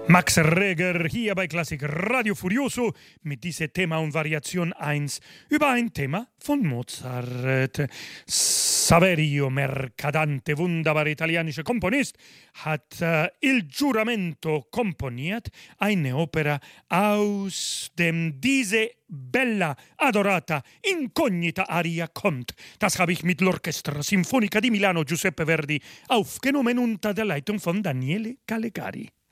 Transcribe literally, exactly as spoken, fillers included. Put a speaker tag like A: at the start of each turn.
A: Max Reger hier bei Klassik Radio Furioso mit diesem Thema und Variation eins über ein Thema von Mozart. Saverio Mercadante, wunderbarer italienischer Komponist, hat äh, Il Giuramento komponiert, eine Opera aus dem diese bella, adorata, incognita aria kommt. Das habe ich mit l'Orchestra Sinfonica di Milano Giuseppe Verdi aufgenommen unter der Leitung von Daniele Calegari.